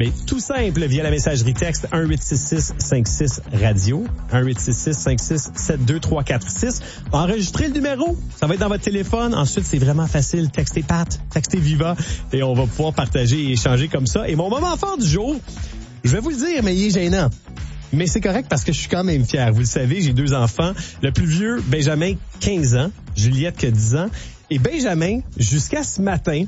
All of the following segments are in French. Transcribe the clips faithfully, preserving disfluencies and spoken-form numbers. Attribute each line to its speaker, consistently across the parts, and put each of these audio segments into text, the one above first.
Speaker 1: Mais tout simple, via la messagerie texte un huit six six cinq six radio, un huit six six cinq six sept deux trois quatre six. Enregistrez le numéro, ça va être dans votre téléphone. Ensuite, c'est vraiment facile. Textez Pat, textez Viva et on va pouvoir partager et échanger comme ça. Et mon moment fort du jour, je vais vous le dire, mais il est gênant. Mais c'est correct parce que je suis quand même fier. Vous le savez, j'ai deux enfants. Le plus vieux, Benjamin, quinze ans. Juliette, qui a dix ans. Et Benjamin, jusqu'à ce matin,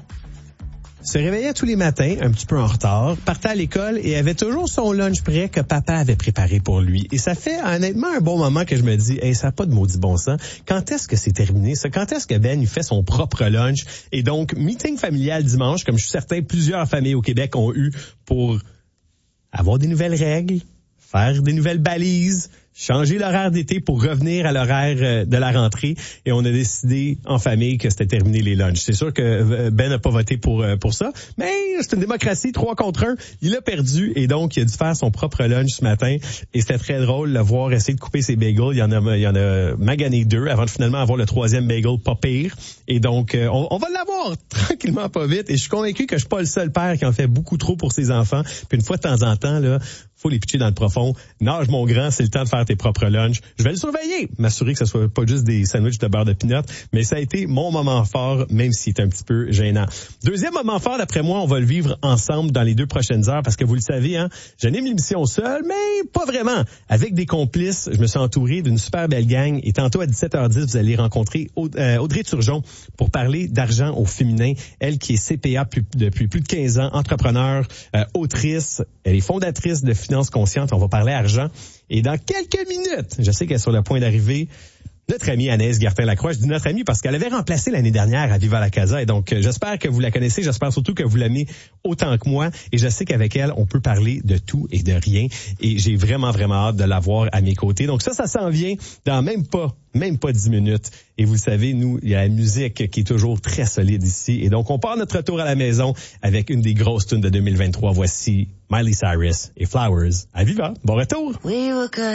Speaker 1: se réveillait tous les matins, un petit peu en retard, partait à l'école et avait toujours son lunch prêt que papa avait préparé pour lui. Et ça fait honnêtement un bon moment que je me dis, hey, ça n'a pas de maudit bon sens. Quand est-ce que c'est terminé, ça? Quand est-ce que Ben il fait son propre lunch? Et donc, meeting familial dimanche, comme je suis certain, plusieurs familles au Québec ont eu pour avoir des nouvelles règles, faire des nouvelles balises, changer l'horaire d'été pour revenir à l'horaire de la rentrée. Et on a décidé en famille que c'était terminé les lunchs. C'est sûr que Ben n'a pas voté pour pour ça, mais c'est une démocratie, trois contre un. Il a perdu et donc il a dû faire son propre lunch ce matin. Et c'était très drôle de le voir essayer de couper ses bagels. Il y en a, il y en a magané deux avant de finalement avoir le troisième bagel pas pire. Et donc, on, on va l'avoir tranquillement pas vite. Et je suis convaincu que je suis pas le seul père qui en fait beaucoup trop pour ses enfants. Puis une fois de temps en temps, là, faut les pitcher dans le profond. Nage, mon grand, c'est le temps de faire tes propres lunchs. Je vais le surveiller, m'assurer que ce soit pas juste des sandwichs de beurre de pinot, mais ça a été mon moment fort, même s'il est un petit peu gênant. Deuxième moment fort, d'après moi, on va le vivre ensemble dans les deux prochaines heures, parce que vous le savez, hein, j'anime l'émission seule, mais pas vraiment. Avec des complices, je me suis entouré d'une super belle gang, et tantôt à dix-sept heures dix, vous allez rencontrer Audrey Turgeon pour parler d'argent au féminin. Elle qui est C P A depuis plus de quinze ans, entrepreneur, euh, autrice, elle est fondatrice de Finances Conscientes. On va parler argent. Et dans quelques minutes, je sais qu'elle est sur le point d'arriver, notre amie Anaïs Gertin-Lacroix. Je dis notre amie parce qu'elle avait remplacé l'année dernière à Viva la Casa. Et donc, j'espère que vous la connaissez. J'espère surtout que vous l'aimez autant que moi. Et je sais qu'avec elle, on peut parler de tout et de rien. Et j'ai vraiment, vraiment hâte de la voir à mes côtés. Donc ça, ça s'en vient dans même pas, même pas dix minutes. Et vous le savez, nous, il y a la musique qui est toujours très solide ici. Et donc, on part notre retour à la maison avec une des grosses tunes de deux mille vingt-trois. Voici Miley Cyrus et Flowers à Viva. Bon retour!
Speaker 2: We were good.